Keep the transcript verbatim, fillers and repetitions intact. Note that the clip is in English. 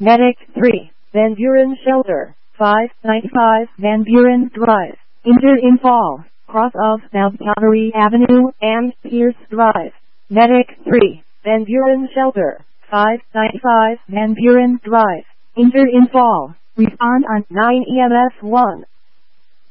Medic three, Van Buren Shelter, five ninety-five Van Buren Drive, Enter in Fall, cross of Mount Calvary Avenue and Pierce Drive. Medic three, Van Buren Shelter, five ninety-five Van Buren Drive, Enter in Fall, respond on nine E M S one.